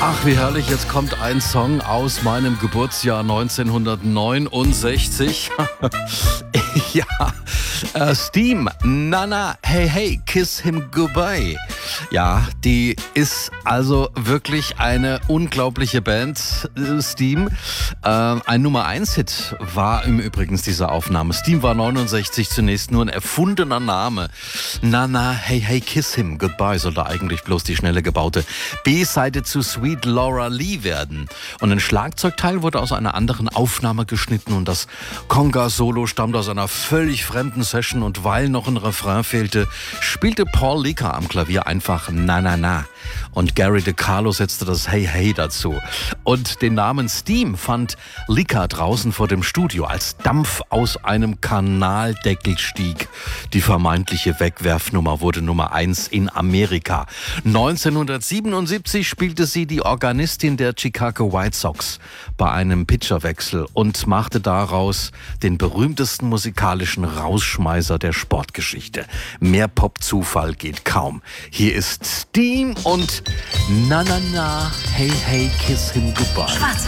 Ach, wie herrlich, jetzt kommt ein Song aus meinem Geburtsjahr 1969. Ja, Steam, Nana, hey, hey, kiss him goodbye. Ja, die ist also wirklich eine unglaubliche Band, Steam. Ein Nummer-1-Hit war im Übrigen diese Aufnahme. Steam war 69 zunächst nur ein erfundener Name. Nana, hey, hey, kiss him goodbye sollte eigentlich bloß die schnelle gebaute B-Seite zu Sweet Laura Lee werden. Und ein Schlagzeugteil wurde aus einer anderen Aufnahme geschnitten und das Conga-Solo stammt aus einer völlig fremden Session und weil noch ein Refrain fehlte, spielte Paul Leaker am Klavier einfach Na Na Na. Und Gary DeCarlo setzte das Hey Hey dazu. Und den Namen Steam fand Leaker draußen vor dem Studio, als Dampf aus einem Kanaldeckel stieg. Die vermeintliche Wegwerfnummer wurde Nummer 1 in Amerika. 1977 spielte sie die Organistin der Chicago White Sox bei einem Pitcherwechsel und machte daraus den berühmtesten musikalischen Rausschmeißer der Sportgeschichte. Mehr Pop-Zufall geht kaum. Hier ist Steam und Na Na Na, hey hey, kiss him goodbye. Schwarze